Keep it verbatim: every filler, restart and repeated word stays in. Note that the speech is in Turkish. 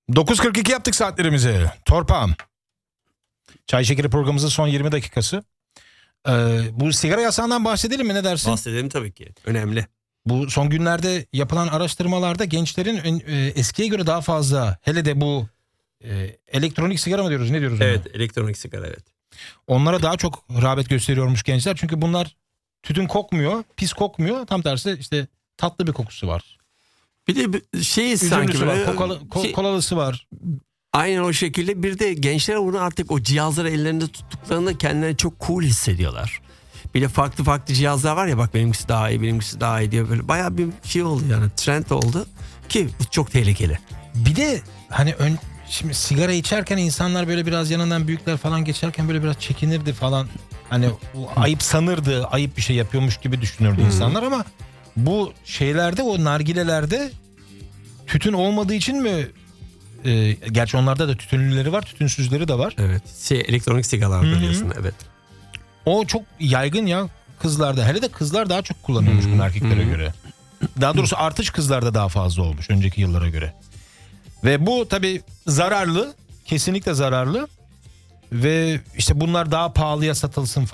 dokuz kırk iki yaptık saatlerimizi. Torpağım. Çay Şekeri programımızın son yirmi dakikası. Ee, bu sigara yasağından bahsedelim mi, ne dersin? Bahsedelim tabii ki. Önemli. Bu son günlerde yapılan araştırmalarda gençlerin e, eskiye göre daha fazla, hele de bu e, elektronik sigara mı diyoruz, ne diyoruz? Evet, ona? elektronik sigara, evet. Onlara daha çok rağbet gösteriyormuş gençler. Çünkü bunlar tütün kokmuyor, pis kokmuyor. Tam tersi işte tatlı bir kokusu var. Bir de bir şey sanki Üzümlüsü böyle, var, kokalı, ko- şey- kolalısı var. aynen o şekilde. Bir de gençler bunu artık o cihazları ellerinde tuttuklarında kendilerini çok cool hissediyorlar. Bir de farklı farklı cihazlar var ya, bak benimkisi daha iyi, benimkisi daha iyi diye, böyle bayağı bir şey oldu yani, trend oldu ki bu çok tehlikeli. Bir de hani ön, şimdi sigara içerken insanlar böyle biraz yanından büyükler falan geçerken böyle biraz çekinirdi falan. Hani o ayıp sanırdı, ayıp bir şey yapıyormuş gibi düşünürdü Hı. insanlar, ama bu şeylerde, o nargilelerde tütün olmadığı için mi? E, gerçi onlarda da tütünlüleri var, tütünsüzleri de var. Evet. Şey, elektronik sigaralar Hı hı. biliyorsun, evet. O çok yaygın ya kızlarda. Hele de kızlar daha çok kullanıyormuş bunu erkeklere Hı. göre. Daha doğrusu artış kızlarda daha fazla olmuş önceki yıllara göre. Ve bu tabii zararlı. Kesinlikle zararlı. Ve işte bunlar daha pahalıya satılsın falan.